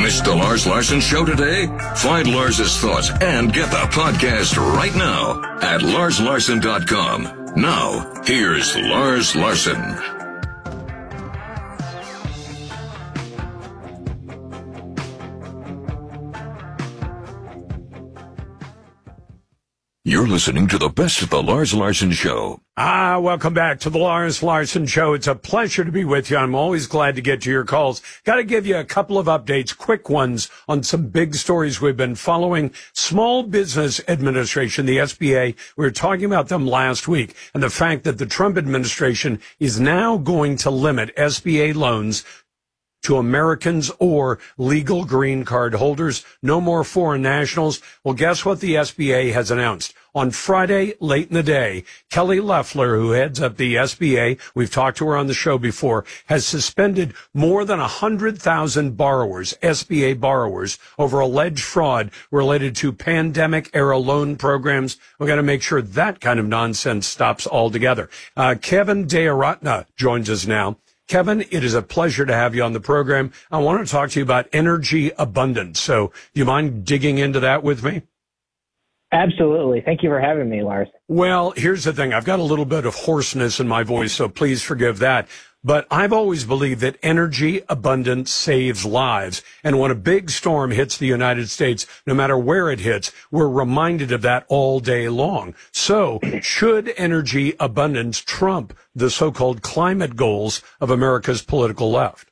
Missed the Lars Larson Show today? Find Lars's thoughts and get the podcast right now at larslarson.com. Now, here's Lars Larson. You're listening to the best of the Lars Larson Show. Welcome back to the Lars Larson Show. It's a pleasure to be with you. I'm always glad to get to your calls. Got to give you a couple of updates, quick ones, on some big stories we've been following. Small Business Administration, the SBA, we were talking about them last week, and the fact that the Trump administration is now going to limit SBA loans to Americans or legal green card holders. No more foreign nationals. Well, guess what the SBA has announced? On Friday, late in the day, Kelly Loeffler, who heads up the SBA, we've talked to her on the show before, has suspended more than 100,000 borrowers, SBA borrowers, over alleged fraud related to pandemic-era loan programs. We've got to make sure that kind of nonsense stops altogether. Kevin Deyaratne joins us now. Kevin, it is a pleasure to have you on the program. I want to talk to you about energy abundance. So do you mind digging into that with me? Absolutely. Thank you for having me, Lars. Well, here's the thing. I've got a little bit of hoarseness in my voice, so please forgive that. But I've always believed that energy abundance saves lives. And when a big storm hits the United States, no matter where it hits, we're reminded of that all day long. So should energy abundance trump the so-called climate goals of America's political left?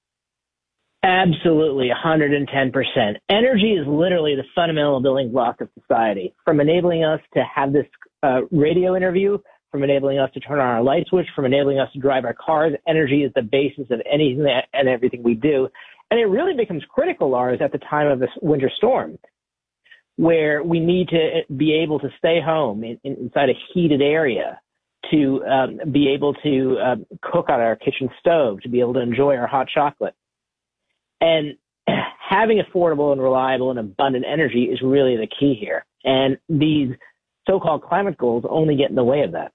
Absolutely, 110%. Energy is literally the fundamental building block of society. From enabling us to have this radio interview, from enabling us to turn on our light switch, from enabling us to drive our cars, energy is the basis of anything and everything we do. And it really becomes critical, Lars, at the time of this winter storm, where we need to be able to stay home inside a heated area, to be able to cook on our kitchen stove, to be able to enjoy our hot chocolate. And having affordable and reliable and abundant energy is really the key here. And these so-called climate goals only get in the way of that.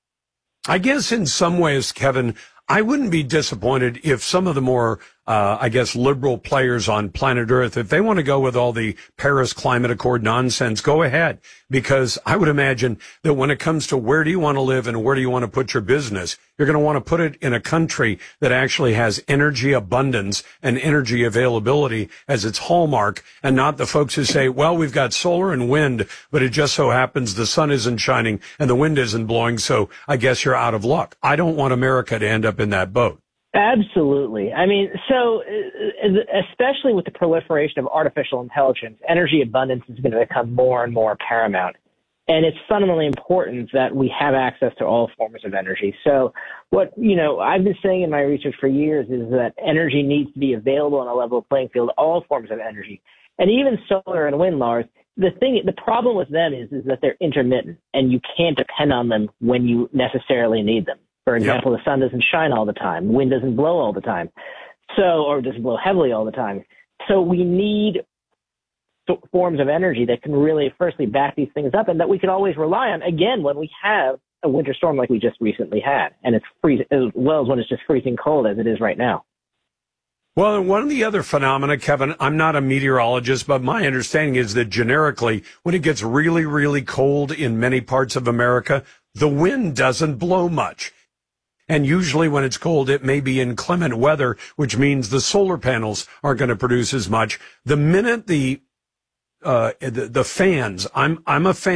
I guess in some ways, Kevin, I wouldn't be disappointed if some of the more, liberal players on planet Earth, if they want to go with all the Paris Climate Accord nonsense, go ahead. Because I would imagine that when it comes to where do you want to live and where do you want to put your business, you're going to want to put it in a country that actually has energy abundance and energy availability as its hallmark, and not the folks who say, well, we've got solar and wind, but it just so happens the sun isn't shining and the wind isn't blowing, so I guess you're out of luck. I don't want America to end up in that boat. Absolutely. I mean, so especially with the proliferation of artificial intelligence, energy abundance is going to become more and more paramount. And it's fundamentally important that we have access to all forms of energy. So what, I've been saying in my research for years is that energy needs to be available on a level playing field, all forms of energy. And even solar and wind, Lars, the problem with them is that they're intermittent and you can't depend on them when you necessarily need them. For example, The sun doesn't shine all the time. Wind doesn't blow all the time. Or doesn't blow heavily all the time. So we need forms of energy that can really firstly back these things up and that we can always rely on, again, when we have a winter storm like we just recently had. And it's freezing, as well as when it's just freezing cold as it is right now. Well, and one of the other phenomena, Kevin, I'm not a meteorologist, but my understanding is that generically, when it gets really, really cold in many parts of America, the wind doesn't blow much. And usually when it's cold, it may be inclement weather, which means the solar panels aren't going to produce as much. The minute the fans, I'm a fan